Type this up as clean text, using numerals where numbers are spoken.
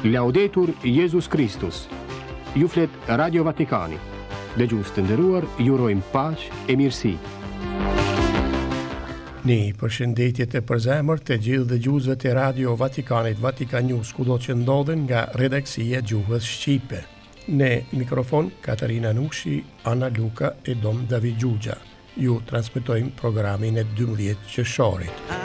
Laudetur Jesus Christus. Ju flet Radio Vatikani. Dhe gjusë të nderuar, jurojmë paqë e mirësi. Një përshëndetje të përzemër të gjithë dëgjuesve të Radio Vatikanit Vatikan News, kudo që ndodhen nga redaksia Gjuhës Shqipe. Në mikrofon Katarina Nushi, Ana Luka e Dom David Gjugja. Ju transmetojmë programin e 12 qershorit.